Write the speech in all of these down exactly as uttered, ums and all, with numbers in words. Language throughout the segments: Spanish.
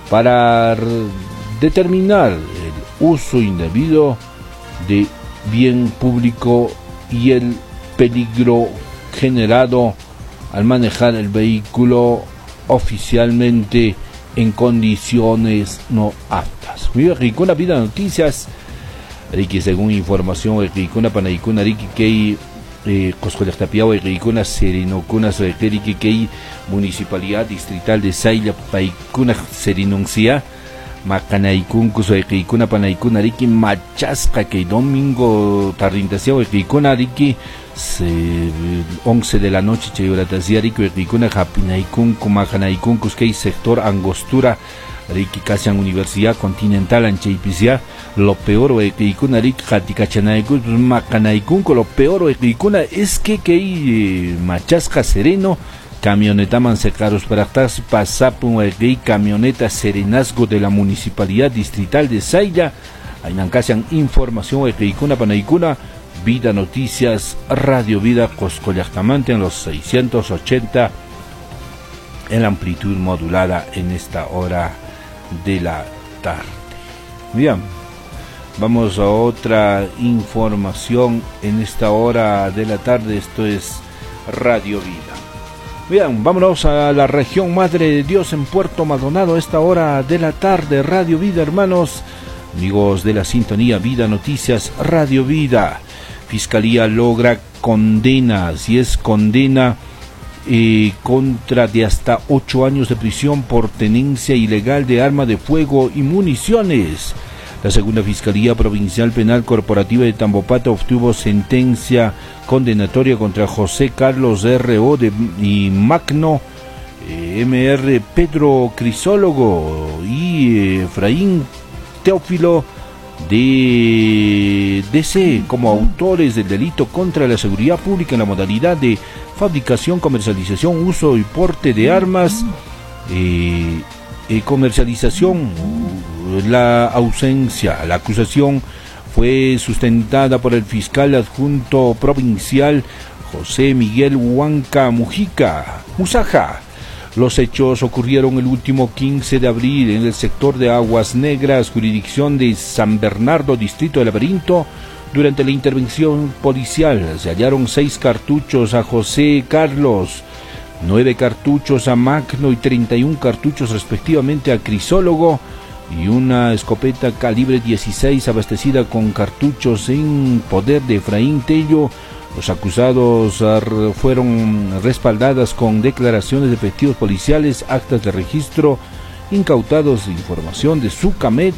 para determinar el uso indebido de bien público y el peligro generado al manejar el vehículo oficialmente en condiciones no aptas. Muy bien, Ricuna Vida Noticias, Ricky, según información de Ricuna Panaicuna, Ricky Kei, Coscolactapiao y Ricuna Serenocuna, Ricky Kei, Municipalidad Distrital de Saila, Paicuna Serinoncia, Macanaicuncu, Ricuna Panaicuna, Ricky Machasca, que domingo Tarrintaciao y Ricuna, Ricky, once de la noche, Chayuratacia, Ricky, Ricuna, Japinaicuncu, Macanaicuncu, que sector Angostura, Ricky Casian Universidad Continental Anchaypisia, lo peor de Ricuna, Ricky Jaticachanaicu, Macanaicuncu, lo peor de Ricuna es que que hay Machasca Sereno, camioneta mansecaros para atrás, pasapun el camioneta serenazgo de la Municipalidad Distrital de Sailla, Aynancasian información de Ricuna Panaicuna, Vida Noticias, Radio Vida Coscollactamante en los seiscientos ochenta en la amplitud modulada en esta hora de la tarde. Bien, vamos a otra información en esta hora de la tarde. Esto es Radio Vida. Bien, vámonos a la región Madre de Dios en Puerto Maldonado a esta hora de la tarde. Radio Vida, hermanos, amigos de la sintonía Vida Noticias, Radio Vida. Fiscalía logra condena, si es condena Eh, contra de hasta ocho años de prisión por tenencia ilegal de arma de fuego y municiones. La segunda Fiscalía Provincial Penal Corporativa de Tambopata obtuvo sentencia condenatoria contra José Carlos R O de, y Magno eh, M R Pedro Crisólogo y eh, Efraín Teófilo de D C como autores del delito contra la seguridad pública en la modalidad de fabricación, comercialización, uso y porte de armas, eh, eh, comercialización, la ausencia. La acusación fue sustentada por el fiscal adjunto provincial José Miguel Huanca Mujica Musaja. Los hechos ocurrieron el último quince de abril en el sector de Aguas Negras, jurisdicción de San Bernardo, distrito de Laberinto. Durante la intervención policial se hallaron seis cartuchos a José Carlos, nueve cartuchos a Magno y treinta y un cartuchos respectivamente a Crisólogo y una escopeta calibre dieciséis abastecida con cartuchos en poder de Efraín Tello. Los acusados fueron respaldadas con declaraciones de efectivos policiales, actas de registro, incautados, información de Sucamet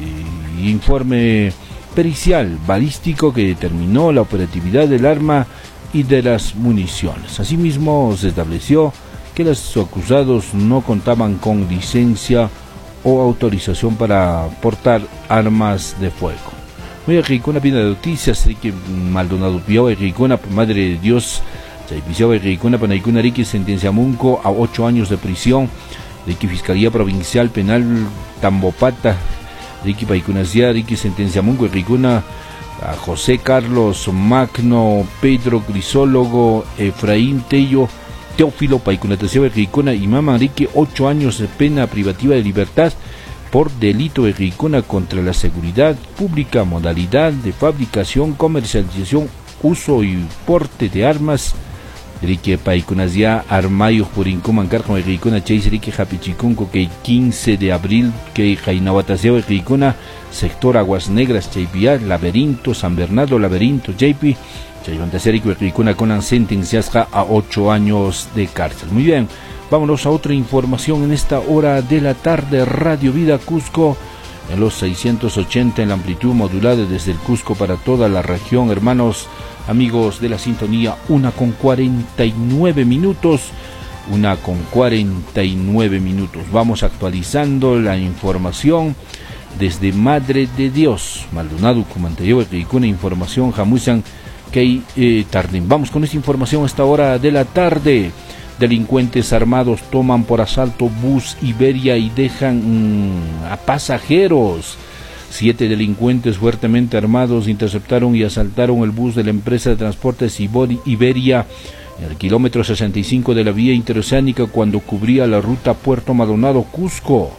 y informe pericial balístico que determinó la operatividad del arma y de las municiones. Asimismo, se estableció que los acusados no contaban con licencia o autorización para portar armas de fuego. Muy Ricuna Pina de Noticias, Ricky Maldonado Pio, Ricuna Madre de Dios, Chaypicio, Ricuna Panaicuna, Ricky sentencia Munco a ocho años de prisión. Ricky Fiscalía Provincial Penal Tambopata, Ricky Paicunacía, Ricky sentencia Munco, Ricuna a José Carlos Magno Pedro Crisólogo Efraín Tello Teófilo Paicunatación, Ricuna y Mama Ricky ocho años de pena privativa de libertad por delito de Ricuna contra la seguridad pública, modalidad de fabricación, comercialización, uso y porte de armas. Rique Paicunazia Armayo Purincumancar con Ricuna Chase Rique Japichicunco que quince de abril que Jainawataseo Ricuna sector Aguas Negras Chaypia Laberinto San Bernardo Laberinto Chaypi Chayontaserico Ricuna con sentencias a ocho años de cárcel. Muy bien, vámonos a otra información en esta hora de la tarde. Radio Vida Cusco en los seiscientos ochenta en la amplitud modulada desde el Cusco para toda la región, hermanos, amigos de la sintonía, una con cuarenta y nueve minutos, una con cuarenta y nueve minutos. Vamos actualizando la información desde Madre de Dios, Maldonado, Cumantayo, una información, Jamusan, que eh, tarde. Vamos con esta información a esta hora de la tarde. Delincuentes armados toman por asalto bus Iberia y dejan mmm, a pasajeros. Siete delincuentes fuertemente armados interceptaron y asaltaron el bus de la empresa de transportes Iberia en el kilómetro sesenta y cinco de la vía interoceánica cuando cubría la ruta Puerto Maldonado-Cusco.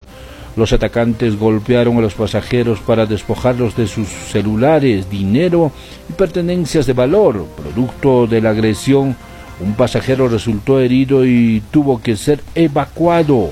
Los atacantes golpearon a los pasajeros para despojarlos de sus celulares, dinero y pertenencias de valor. Producto de la agresión, un pasajero resultó herido y tuvo que ser evacuado.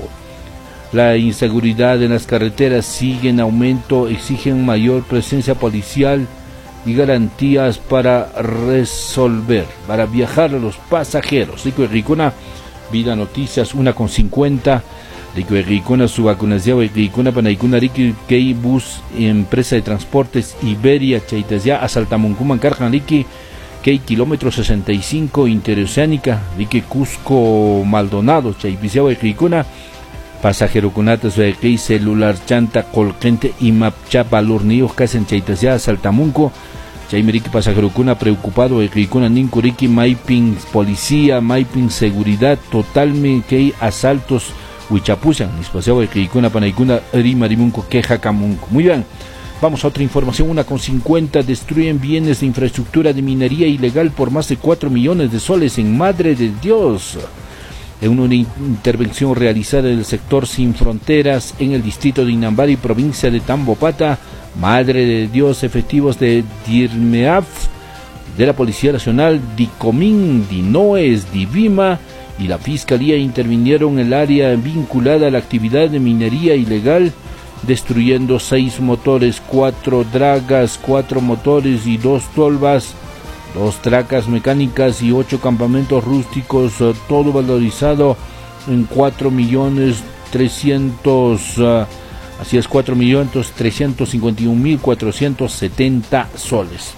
La inseguridad en las carreteras sigue en aumento, exigen mayor presencia policial y garantías para resolver, para viajar a los pasajeros. Rico Ricuna, Vida Noticias, una con cincuenta. Rico Ricuna, su vacunación, Ricuna, Panaicuna, Ricky, Key Bus, empresa de transportes Iberia, Chaitazia, Asaltamuncuman, Carjan, Ricky, Key, kilómetro sesenta y cinco, Interoceánica, Ricky, Cusco, Maldonado, Chaipizia, Ricuna, pasajero Cunatas, Key, celular, chanta, colquente, y mapcha, valor, nios, casen, Chaitazia, Asaltamunco, Chaimeriki, pasajero Cuna, preocupado, Ricuna, Ninkuriki, Maiping, policía, Maiping, seguridad, totalmente, Key, asaltos, Huichapusan, espaciado de Kikuna, Panaicuna, Rimarimunco, Queja, Camunco. Muy bien, vamos a otra información, una con cincuenta, destruyen bienes de infraestructura de minería ilegal por más de cuatro millones de soles en Madre de Dios. En una intervención realizada en el sector Sin Fronteras, en el distrito de Inambari, provincia de Tambopata, Madre de Dios, efectivos de DIRMEAF, de la Policía Nacional, DICOMIN, DINOES, DIVIMA, y la Fiscalía intervinieron en el área vinculada a la actividad de minería ilegal, destruyendo seis motores, cuatro dragas, cuatro motores y dos tolvas, dos tracas mecánicas y ocho campamentos rústicos, todo valorizado en cuatro millones trescientos, uh, así es, cuatro millones trescientos cincuenta y un mil cuatrocientos setenta soles.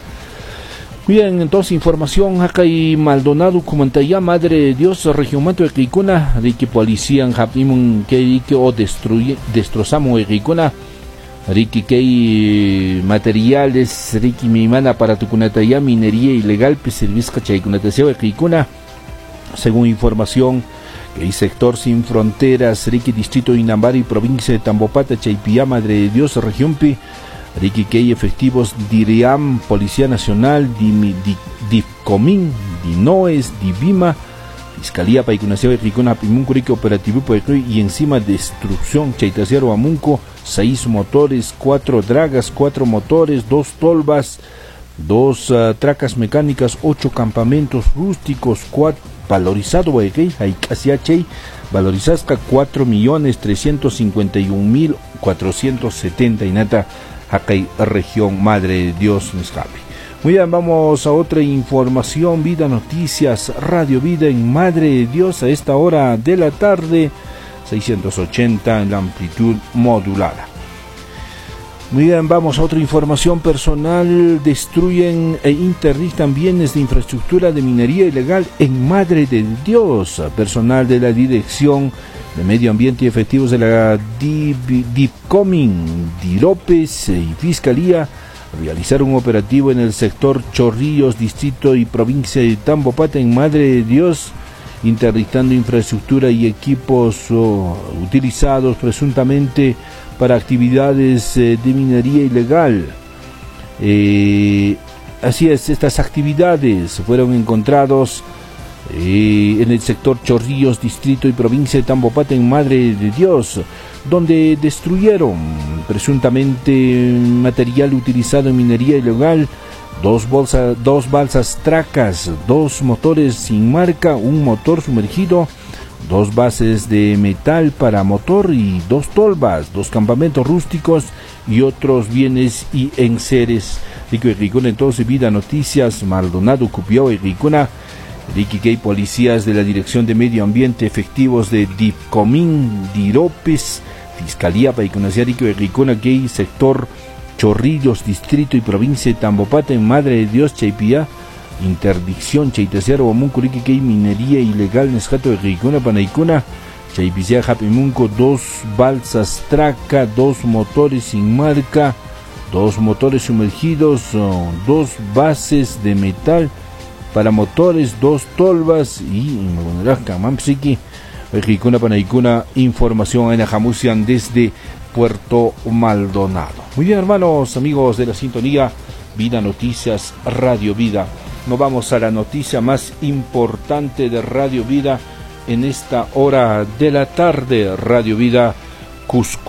Bien, entonces información acá y Maldonado, Kumantaya, Madre de Dios, región manto de Ricuna, de que policía en Japimon que o destruye, destrozamos de Ricuna, Riki que materiales, Riki mi mana para tu Kunataya, minería ilegal, pues servicio Chaikunataya de Ricuna, según información que el sector Sin Fronteras, Riki distrito de Inambari, provincia de Tambopata, Chaipía, Madre de Dios, región Pi, Ricky Key, efectivos DIRIAM, Policía Nacional, DIFCOMIN, DINOES, DIVIMA, Fiscalía Paikunaseo de Ricuna, Pimuncurique, Operativo y encima destrucción, Chaitasiaro Amunco, seis motores, cuatro dragas, cuatro motores, dos tolvas, dos uh, tracas mecánicas, ocho campamentos rústicos, cuatro, valorizado, hay casi H, valorizasca cuatro millones trescientos cincuenta y un mil cuatrocientos setenta y nata. Acá región Madre de Dios Nescapi. Muy bien, vamos a otra información, Vida Noticias, Radio Vida en Madre de Dios a esta hora de la tarde, seiscientos ochenta en la amplitud modulada. Muy bien, vamos a otra información personal, destruyen e interdictan bienes de infraestructura de minería ilegal en Madre de Dios. Personal de la Dirección de Medio Ambiente y efectivos de la DIPCOMIN, DIROPES y Fiscalía realizaron un operativo en el sector Chorrillos, distrito y provincia de Tambopata en Madre de Dios, interdictando infraestructura y equipos oh, utilizados presuntamente para actividades eh, de minería ilegal. Eh, así es, estas actividades fueron encontrados Eh, en el sector Chorrillos, distrito y provincia de Tambopata en Madre de Dios, donde destruyeron presuntamente material utilizado en minería ilegal, dos, bolsa, dos balsas tracas, dos motores sin marca, un motor sumergido, dos bases de metal para motor y dos tolvas, dos campamentos rústicos y otros bienes y enseres. Rico y Ricuna, entonces, Vida Noticias, Maldonado, Cupiao y Ricuna, Ricky Key, policías de la Dirección de Medio Ambiente, efectivos de DIPCOMIN, DIROPES, Fiscalía Paikunasía, Rico y Ricuna Key, sector Chorrillos, distrito y provincia de Tambopata en Madre de Dios, Chaipía, interdicción, Chaitasiaro, Omunco, Ricky Key, minería ilegal, Nescato de Ricuna, Panaicuna, Chaipizia, Japimunco, dos balsas traca, dos motores sin marca, dos motores sumergidos, dos bases de metal para motores, dos tolvas y Mampsiki, Ricuna, Panaicuna, información en Ajamusian desde Puerto Maldonado. Muy bien, hermanos, amigos de la sintonía, Vida Noticias, Radio Vida. Nos vamos a la noticia más importante de Radio Vida en esta hora de la tarde, Radio Vida Cusco.